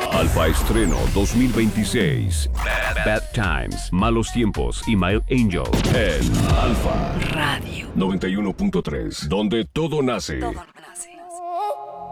Alfa Estreno 2026. Bad Times, Malos Tiempos y My Angel. En Alfa Radio 91.3, donde todo nace.